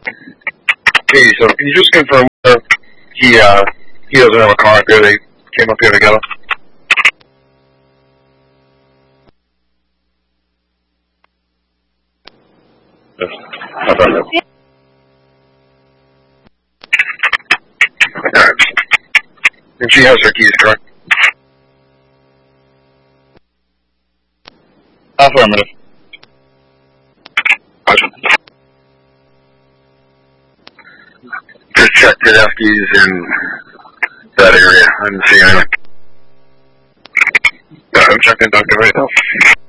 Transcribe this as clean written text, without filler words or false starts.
Hey, so can you just confirm whether he doesn't have a car up here? They came up here together. Yes. Okay. Alright. And she has her keys, correct? Affirmative. Just checked Tedeschi's in that area. I didn't see anything. I'm checking Dr. right now.